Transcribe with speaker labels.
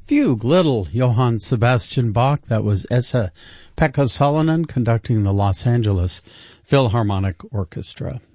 Speaker 1: Fugue, Little, Johann Sebastian Bach. That was Esa-Pekka Salonen conducting the Los Angeles Philharmonic Orchestra.